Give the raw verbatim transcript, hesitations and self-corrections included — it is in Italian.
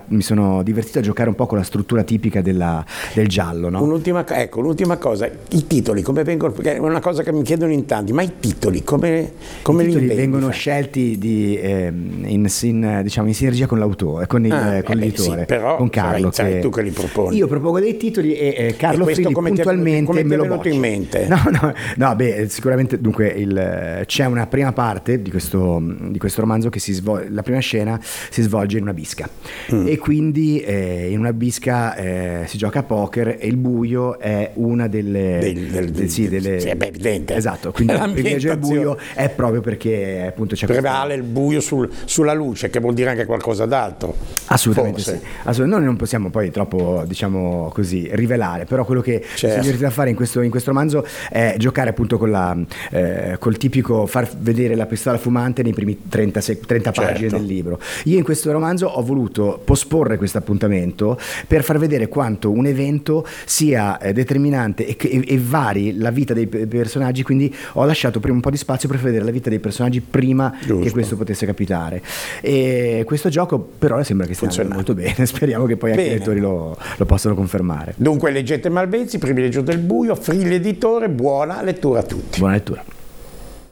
mi sono divertito a giocare un po' con la struttura tipica della, del giallo, no? Un'ultima, ecco, l'ultima cosa, i titoli come vengono, perché è una cosa che mi chiedono in tanti, ma i titoli come, come I li titoli inventi? vengono scelti di, eh, in, in, diciamo, in sinergia con l'autore, con, il, Ah, eh, con eh beh, l'editore, sì, però, con Carlo. sai, sai che tu che li proponi. Io propongo dei titoli e eh, Carlo E questo Frilli come ti è venuto- puntualmente come ti me è lo venuto boccia. in mente? No, no, no, beh, sicuramente dunque il, c'è una prima parte di questo, di questo romanzo che si svolge, la prima scena si svolge in una bisca mm. e quindi eh, in una bisca eh, si gioca a poker e il buio è una delle... Del, del, del, sì, delle sì, è beh, evidente. Esatto, quindi il privilegio del buio è proprio perché appunto c'è prevale questa... il buio sul, sulla luce, che vuol dire anche qualcosa d'altro. Assolutamente Forse. sì. Assolutamente. Noi non possiamo poi troppo, diciamo così, rivelare, però quello che certo. si è divertito a fare in questo, in questo romanzo è giocare appunto con la, eh, col tipico far vedere la pistola fumante nei primi trenta, trenta certo. pagine del libro. Io in questo romanzo ho voluto posporre questo appuntamento per far vedere quanto un evento sia eh, determinante e, e, e vari la vita dei personaggi, quindi ho lasciato prima un po' di spazio per vedere la vita dei personaggi prima Giusto. che questo potesse capitare. E questo gioco però sembra che stia andando molto bene, speriamo che poi anche bene. i lettori lo, lo possano confermare. Dunque leggete Malvezzi, Privilegio del buio, Frilli editore, buona lettura a tutti. Buona lettura.